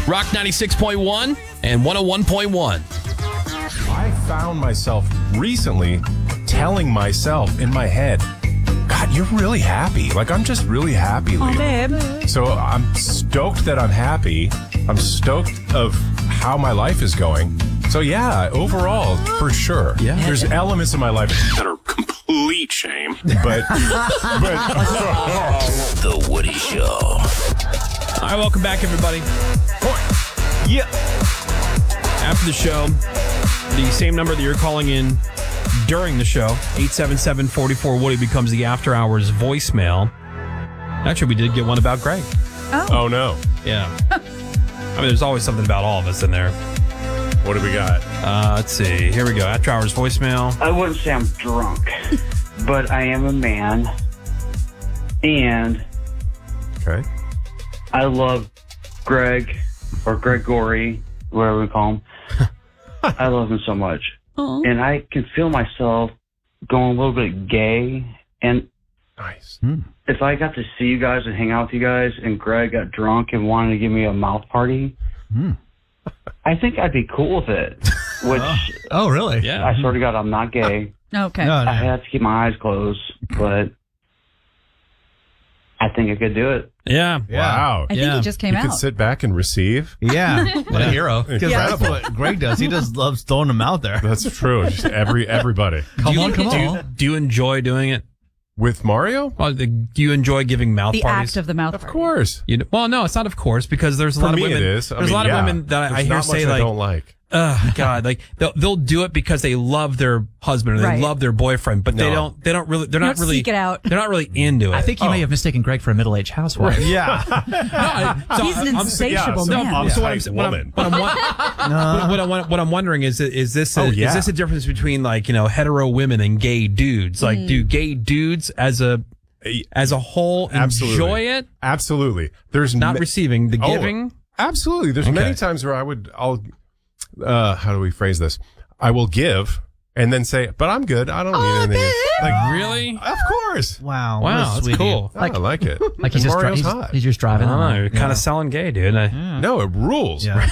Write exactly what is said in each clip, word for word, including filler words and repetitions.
Rock ninety-six point one and one oh one point one. I found myself recently telling myself in my head, God, you're really happy. Like, I'm just really happy lately. Oh, babe. So I'm stoked that I'm happy. I'm stoked of how my life is going. So yeah, overall, for sure. Yeah. There's elements of my life that are complete shame. But, but The Woody Show. All right, welcome back, everybody. yeah. After the show, the same number that you're calling in during the show, eight seven seven, four four, Woody, becomes the after hours voicemail. Actually, we did get one about Greg. Oh. Oh no. Yeah. I mean, there's always something about all of us in there. What do we got? Uh, let's see. Here we go. After hours voicemail. I wouldn't say I'm drunk, but I am a man, and Okay. I love Greg, or Gregory, whatever we call him. I love him so much. Oh. And I can feel myself going a little bit gay. And Nice. if I got to see you guys and hang out with you guys, and Greg got drunk and wanted to give me a mouth party, I think I'd be cool with it. Which, Oh, really? Yeah. I swear to God, I'm not gay. Okay. No, I no. have to keep my eyes closed, but I think I could do it. Yeah. Yeah. Wow. I think Yeah. he just came You could out. sit back and receive. Yeah. What a hero. Because Yeah. that's what Greg does. He just loves throwing them out there. That's true. Just every everybody. Come do you, on, come do you- on. do you enjoy doing it? With Mario? Well, the- do you enjoy giving mouth The parties? act of the mouth Of party. course. You know, well, no, it's not of course, because there's a For lot me of women. it is. I There's mean, a lot yeah. of women that I There's hear not say much I like, don't like. "Oh God!" Like they'll they'll do it because they love their husband or they Right. love their boyfriend, but they No. don't. They don't really. They're You not don't really. seek it out. They're not really into it. I think you Oh. may have mistaken Greg for a middle-aged housewife. Yeah. No, I- so He's an I'm- insatiable yeah, so- man. I'm So what I'm, Type what I'm, woman. what I'm, what, what I'm, what I'm wondering is, is this a, Oh, yeah. is this a difference between like, you know, hetero women and gay dudes? Like, do gay dudes as a as a whole Absolutely. enjoy it? Absolutely. There's Not ma- receiving, the Oh, giving? Absolutely. There's Okay. many times where I would, I'll, uh, how do we phrase this? I will give and then say, but I'm good. I don't need anything. Like, Really? of course. Wow. Wow, what a that's sweetie. cool. I like it. Like he's And just, dri- Mario's he's, hot. he's just driving Oh, on. you're kind of selling gay, dude. I, No, it rules. Yeah.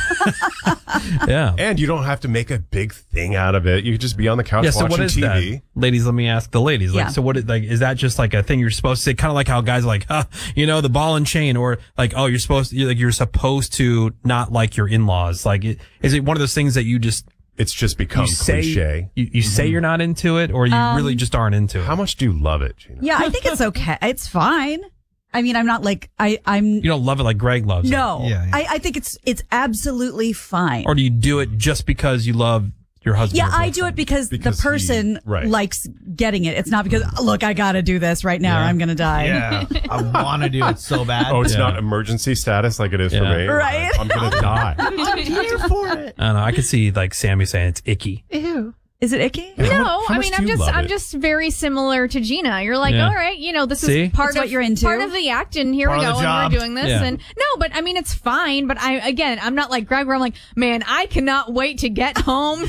yeah. And you don't have to make a big thing out of it. You could just be on the couch Yeah, so watching what is T V. that? Ladies, let me ask the ladies. Like, Yeah. so what is, like, is that just like a thing you're supposed to say? Kind of like how guys are like, huh, you know, the ball and chain, or like, oh, you're supposed to, you're like, you're supposed to not like your in-laws. Like, it, is it one of those things that you just, It's just become you say, cliche. you, you say you're not into it, or you really just aren't into it? How much do you love it, Gina? Yeah, I think it's okay. It's fine. I mean, I'm not like I. I'm You don't love it like Greg loves it. no. Yeah, yeah. I, I think it's it's absolutely fine. Or do you do it just because you love your husband? Yeah, or I do boyfriend? it because, Because the person he- right. likes getting it. It's not because, look, I got to do this right now or Yeah. I'm going to die. Yeah. I want to do it so bad. Oh, it's Yeah. not emergency status like it is for Yeah. me. Right. I'm going to die. I'm here for it. I don't know. I could see like Sammy saying it's icky. Ew. Is it icky? How mu- No, how I much mean do I'm you just love I'm it? just very similar to Gina. You're like, Yeah. all right, you know, this See? is part It's of what you're into. part of the act, and here Part we of go, the and job. we're doing this. Yeah. And no, but I mean it's fine. But I again, I'm not like Greg, where I'm like, man, I cannot wait to get home.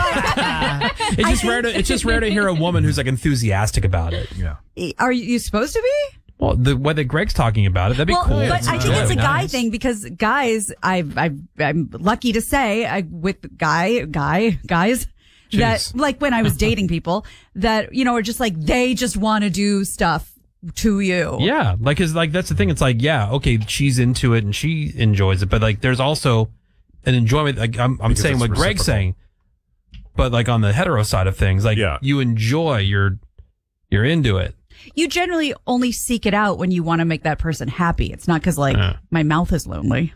Yeah. it's just rare to it's just rare to hear a woman who's like enthusiastic about it. Yeah. Are you supposed to be? Well, the way that Greg's talking about it, that'd be Well, cool. but I think Yeah, it's a that'd be guy nice. thing because guys, I, I, I'm lucky to say, I with guy, guy, guys, that Jeez. like when I was dating people that you know are just like they just want to do stuff to you. Yeah, like, cause like that's the thing. It's like, yeah, okay, she's into it and she enjoys it, but like, there's also an enjoyment. Like, I'm, I'm Because saying it's what Greg's reciprocal. saying, but like on the hetero side of things, like, Yeah. you enjoy, you're, you're into it. You generally only seek it out when you want to make that person happy. It's not because like Yeah. my mouth is lonely.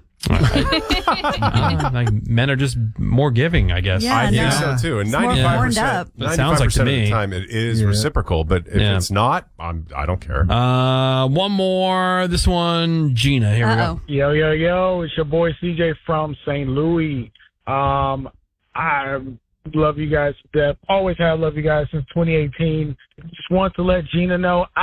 Uh, like, men are just more giving, I guess. Yeah, I think no. so too. And It's more ninety-five warmed percent, up. It sounds like to of me. the time it is Yeah. reciprocal, but if Yeah. it's not, I'm, I don't care. Uh, one more. This one, Gina. Here we Uh-oh. go. Yo, yo, yo, it's your boy C J from Saint Louis. Um, I love you guys to death. Always have loved you guys since twenty eighteen. Just want to let Gina know